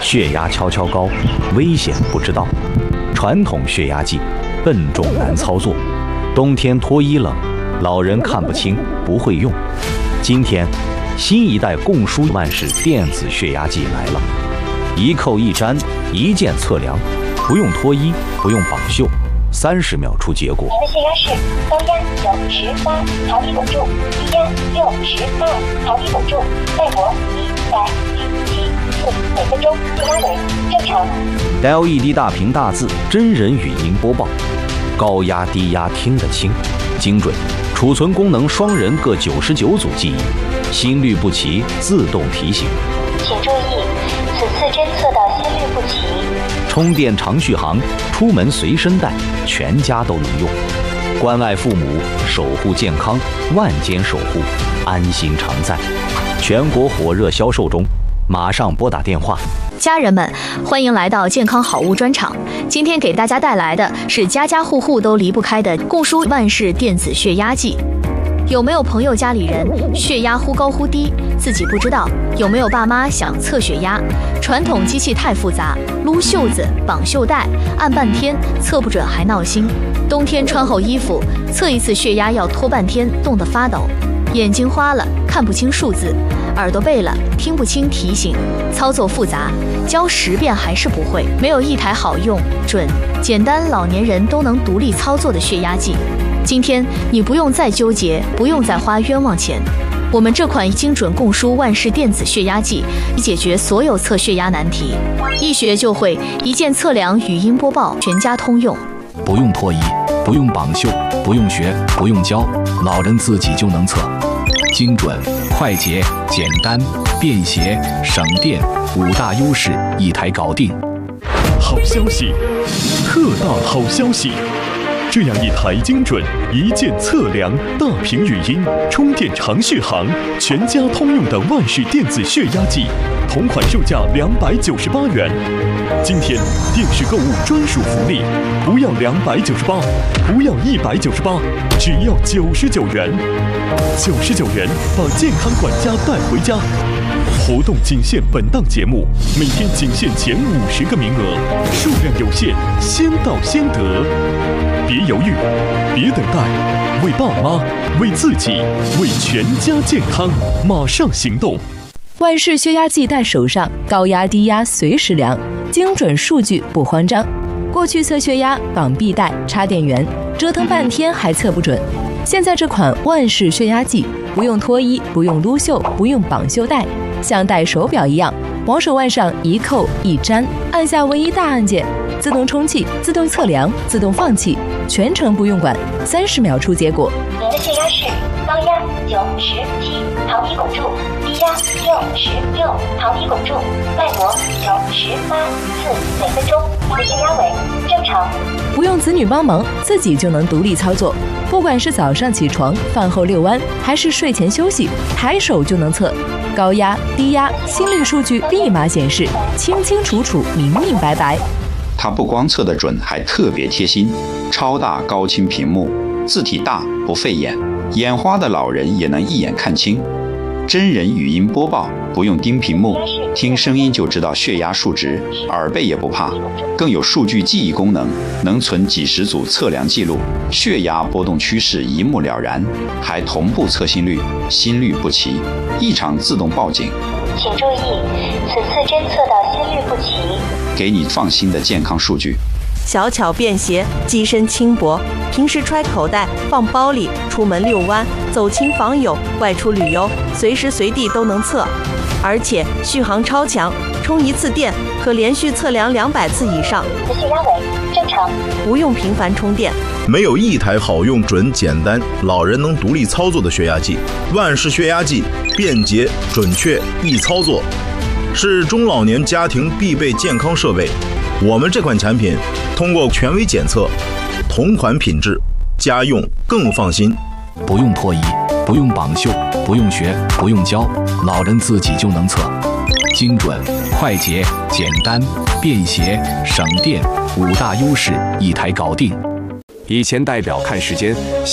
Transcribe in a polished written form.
血压悄悄高，危险不知道。传统血压计笨重难操作，冬天脱衣冷，老人看不清不会用。今天，新一代共舒万氏电子血压计来了，一扣一粘，一键测量，不用脱衣，不用绑袖，30秒出结果。 您的血压是高压98毫米汞柱，低压62毫米汞柱，脉搏177次每分钟，血压为正常。 LED 大屏大字，真人语音播报，高压低压听得清，精准。储存功能双人各99组记忆，心律不齐自动提醒。 请注意，此次侦测到心律不齐。 充电长续航，出门随身带，全家都能用。关爱父母，守护健康，万间守护，安心常在。全国火热销售中，马上拨打电话。 家人们，欢迎来到健康好物专场。今天给大家带来的是家家户户都离不开的共舒万氏电子血压计。有没有朋友家里人血压忽高忽低，自己不知道？有没有爸妈想测血压？传统机器太复杂，撸袖子、绑袖带，按半天测不准还闹心。冬天穿厚衣服，测一次血压要拖半天，冻得发抖。眼睛花了，看不清数字；耳朵背了，听不清提醒。操作复杂，教10遍还是不会。没有一台好用、准、简单，老年人都能独立操作的血压计。今天你不用再纠结，不用再花冤枉钱。我们这款精准共舒万氏电子血压计，解决所有测血压难题，一学就会，一键测量，语音播报，全家通用。 不用脱衣，不用绑袖，不用学，不用教，老人自己就能测。精准、快捷、简单、便携、省电，5大优势一台搞定。 好消息，特大好消息！这样一台精准、一键测量、大屏语音、充电长续航、全家通用的万氏电子血压计，同款售价298元。今天电视购物专属福利，不要298，不要198，只要99元。99元把健康管家带回家。活动仅限本档节目，每天仅限前50个名额，数量有限，先到先得。别犹豫，别等待，为爸妈，为自己，为全家健康，马上行动！ 万氏血压计带手上，高压低压随时量，精准数据不慌张。过去测血压绑臂带、插电源，折腾半天还测不准。现在这款万氏血压计，不用脱衣，不用撸袖，不用绑袖带，像戴手表一样，往手腕上一扣一粘，按下唯一大按键，自动充气、自动测量、自动放气，全程不用管，30秒出结果。 您的血压是高压97毫米汞柱，低压66毫米汞柱，脉搏98次每分钟，您的血压为正常。 不用子女帮忙，自己就能独立操作。不管是早上起床、饭后遛弯，还是睡前休息，抬手就能测。高压、低压、心率数据立马显示，清清楚楚、明明白白。 它不光测得准，还特别贴心，超大高清屏幕，字体大不费眼，眼花的老人也能一眼看清。真人语音播报，不用盯屏幕，听声音就知道血压数值，耳背也不怕。更有数据记忆功能，能存几10组测量记录，血压波动趋势一目了然，还同步测心率，心律不齐，异常自动报警。 请注意，此次侦测到心律不齐， 给你放心的健康数据。 小巧便携，机身轻薄，平时揣口袋、放包里，出门遛弯、走亲访友、外出旅游，随时随地都能测。而且续航超强，充一次电可连续测量200次以上。 您的血压为正常， 不用频繁充电。 没有一台好用、准、简单，老人能独立操作的血压计。万氏血压计，便捷、准确、易操作，是中老年家庭必备健康设备。我们这款产品通过权威检测，同款品质，家用更放心。 不用脱衣，不用绑袖，不用学，不用教，老人自己就能测。精准、快捷、简单、便携、省电，5大优势一台搞定。 以前代表看时间。